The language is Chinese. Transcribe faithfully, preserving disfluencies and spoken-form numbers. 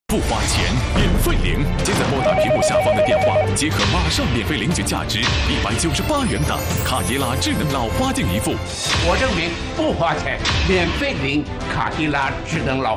不花钱，免费领。现在拨打屏幕下方的电话，即可马上免费领取价值一百九十八元的卡迪拉智能老花镜一副。 我证明不花钱，免费领卡迪拉智能老